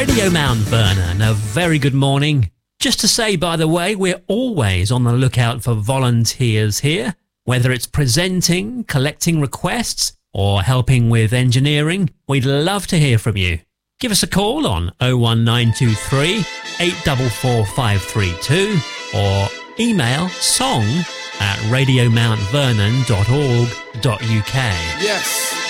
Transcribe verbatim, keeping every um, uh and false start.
Radio Mount Vernon, a very good morning. Just to say, by the way, we're always on the lookout for volunteers here, whether it's presenting, collecting requests, or helping with engineering. We'd love to hear from you. Give us a call on oh one nine two three, eight four four, five three two or email song at radio mount vernon dot org dot uk. Yes.